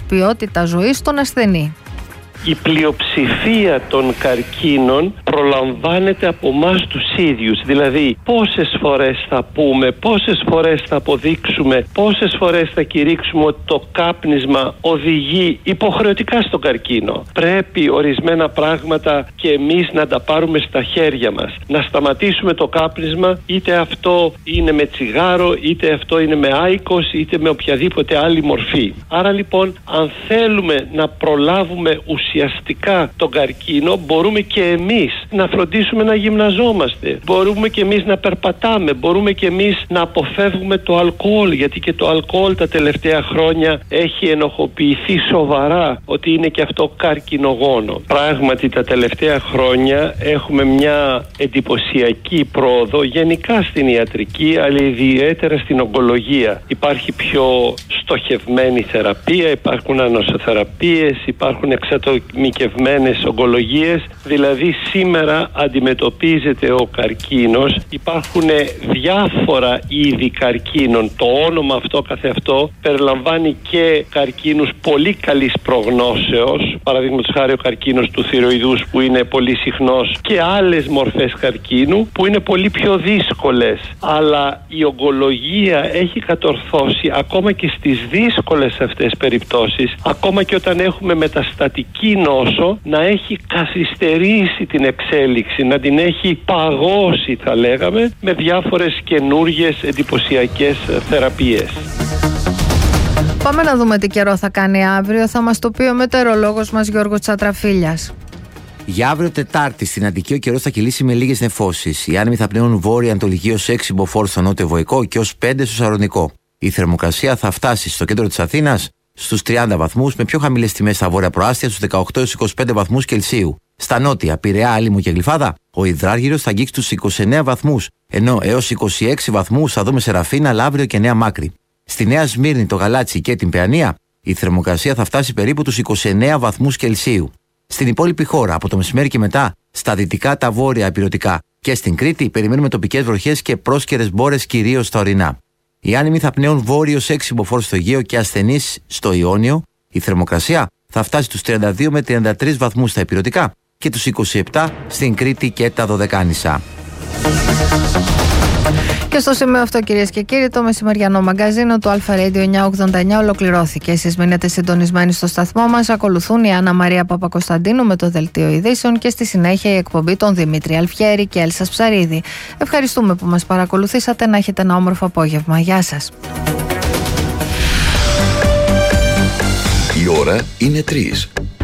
ποιότητα ζωής στον ασθενή. Η πλειοψηφία των καρκίνων προλαμβάνεται από εμάς τους ίδιους. Δηλαδή, πόσες φορές θα πούμε, πόσες φορές θα αποδείξουμε, πόσες φορές θα κηρύξουμε ότι το κάπνισμα οδηγεί υποχρεωτικά στον καρκίνο. Πρέπει ορισμένα πράγματα και εμείς να τα πάρουμε στα χέρια μας. Να σταματήσουμε το κάπνισμα, είτε αυτό είναι με τσιγάρο, είτε αυτό είναι με άικος, είτε με οποιαδήποτε άλλη μορφή. Άρα λοιπόν, αν θέλουμε να προλάβουμε ουσιαστικά τον καρκίνο, μπορούμε και εμείς να φροντίσουμε να γυμναζόμαστε. Μπορούμε και εμείς να περπατάμε. Μπορούμε και εμείς να αποφεύγουμε το αλκοόλ, γιατί και το αλκοόλ τα τελευταία χρόνια έχει ενοχοποιηθεί σοβαρά ότι είναι και αυτό καρκινογόνο. Πράγματι τα τελευταία χρόνια έχουμε μια εντυπωσιακή πρόοδο γενικά στην ιατρική, αλλά ιδιαίτερα στην ογκολογία. Υπάρχει πιο στοχευμένη θεραπεία, υπάρχουν ανοσοθεραπείες, υπάρχουν εξατομικευμένες ογκολογίες. Δηλαδή σήμερα αντιμετωπίζεται ο καρκίνος. Υπάρχουν διάφορα είδη καρκίνων. Το όνομα αυτό καθεαυτό περιλαμβάνει και καρκίνους πολύ καλής προγνώσεως, παραδείγματος χάρη ο καρκίνος του θηροειδούς που είναι πολύ συχνός, και άλλες μορφές καρκίνου που είναι πολύ πιο δύσκολες. Αλλά η ογκολογία έχει κατορθώσει ακόμα και στις δύσκολες αυτές περιπτώσεις, ακόμα και όταν έχουμε μεταστατική νόσο, να έχει καθυστερήσει την εξέλιξη, να την έχει παγώσει θα λέγαμε, με διάφορες καινούργιες εντυπωσιακές θεραπείες. Πάμε να δούμε τι καιρό θα κάνει αύριο. Θα μας το πει ο μετεωρολόγος μας Γιώργος Τσατραφίλιας. Για αύριο Τετάρτη στην Αττική ο καιρός θα κυλήσει με λίγες νεφώσεις. Οι άνεμοι θα πνέουν βόρεια-ανατολική ως 6 μποφόρ στο νότιο Βοϊκό και ως 5 στο Σαρονικό. Η θερμοκρασία θα φτάσει στο κέντρο της Αθήνας στους 30 βαθμούς, με πιο χαμηλές τιμές στα βόρεια προάστια στους 18-25 βαθμούς Κελσίου. Στα νότια, Πειραιά, Άλυμο και Γλυφάδα, ο υδράργυρος θα αγγίξει τους 29 βαθμούς, ενώ έως 26 βαθμούς θα δούμε Σεραφίνα, Λαύριο και Νέα Μάκρη. Στη Νέα Σμύρνη, το Γαλάτσι και την Παιανία, η θερμοκρασία θα φτάσει περίπου τους 29 βαθμούς Κελσίου. Στην υπόλοιπη χώρα, από το μεσημέρι και μετά, στα δυτικά, τα βόρεια ηπειρωτικά και στην Κρήτη, περιμένουμε τοπικές βροχές και πρόσκαιρες μπόρες κυρίως στα ορεινά. Οι άνεμοι θα πνέουν βόρειος 6 μποφόρ στο Αιγαίο και ασθενείς στο Ιόνιο. Η θερμοκρασία θα φτάσει τους 32 με 33 βαθμούς στα ηπειρωτικά και τους 27 στην Κρήτη και τα Δωδεκάνησα. Και στο σημείο αυτό, κυρίες και κύριοι, το μεσημεριανό μαγκαζίνο του Αλφα Radio 989 ολοκληρώθηκε. Εσείς μείνετε συντονισμένοι στο σταθμό μας. Ακολουθούν η Άννα Μαρία Παπακοσταντίνου με το Δελτίο Ειδήσεων και στη συνέχεια η εκπομπή των Δημήτρη Αλφιέρη και Έλσας Ψαρίδη. Ευχαριστούμε που μας παρακολουθήσατε. Να έχετε ένα όμορφο απόγευμα. Γεια σας. Η ώρα είναι 3.